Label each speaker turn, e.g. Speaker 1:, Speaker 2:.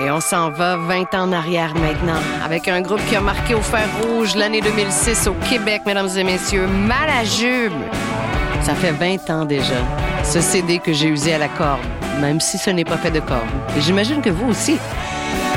Speaker 1: Et on s'en va 20 ans en arrière maintenant, avec un groupe qui a marqué au fer rouge l'année 2006 au Québec, mesdames et messieurs, Malajube. Ça fait 20 ans déjà, ce CD que j'ai usé à la corde, même si ce n'est pas fait de corde. Et j'imagine que vous aussi.